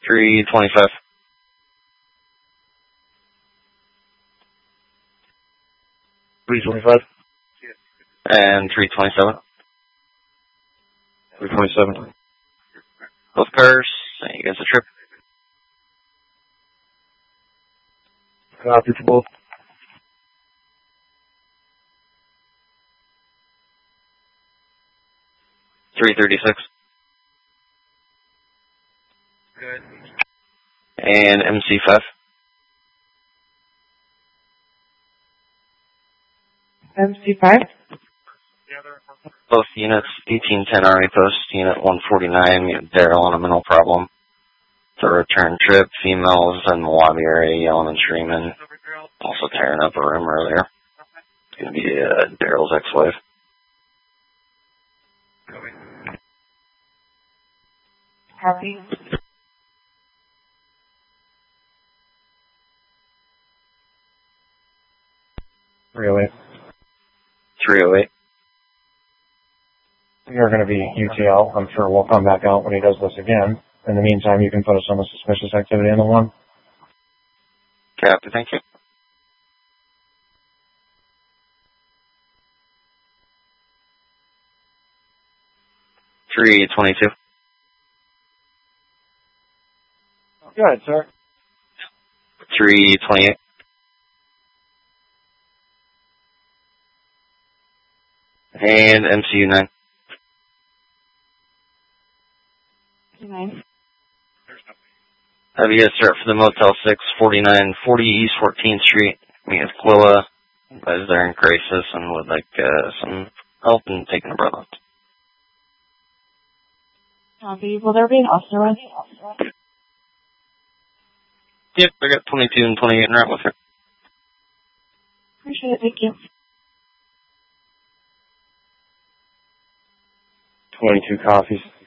325. And 327. 327. Both cars, you guys a trip. Copy for both. $336. Good. And MC5. MC5? Both units, 1810 Army Post, Unit 149, Daryl on a mental problem. It's a return trip, females in the lobby area yelling and screaming. Also tearing up a room earlier. It's going to be Daryl's ex-wife. Copy. Really? 308. We are going to be UTL. I'm sure we'll come back out when he does this again. In the meantime, you can put us on the suspicious activity on the one. Copy, thank you. $322. Go ahead, sir. $328. And MCU9. Nice. Have you guys start for the Motel 6, 4940 East 14th Street. Me with Quilla. Guys there in crisis and would like some help in taking a brother. Copy. Will there be an officer arrest? Yep, I got 22 and 28 in route with her. Appreciate it. Thank you. 22 coffees.